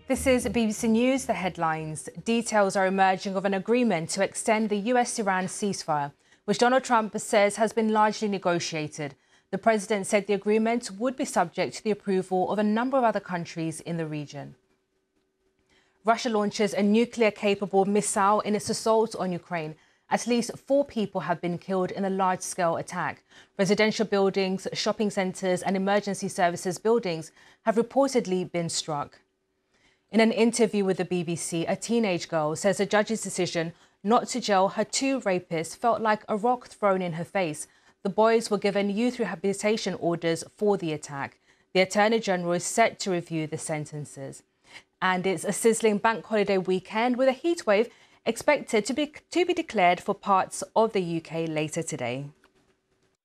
This is BBC News, the headlines. Details are emerging of an agreement to extend the US-Iran ceasefire, which Donald Trump says has been largely negotiated. The president said the agreement would be subject to the approval of a number of other countries in the region. Russia launches a nuclear-capable missile in its assault on Ukraine. At least 4 people have been killed in a large-scale attack. Residential buildings, shopping centres and emergency services buildings have reportedly been struck. In an interview with the BBC, a teenage girl says a judge's decision not to jail her 2 rapists felt like a rock thrown in her face. The boys were given youth rehabilitation orders for the attack. The Attorney General is set to review the sentences. And it's a sizzling bank holiday weekend with a heatwave expected to be declared for parts of the UK later today.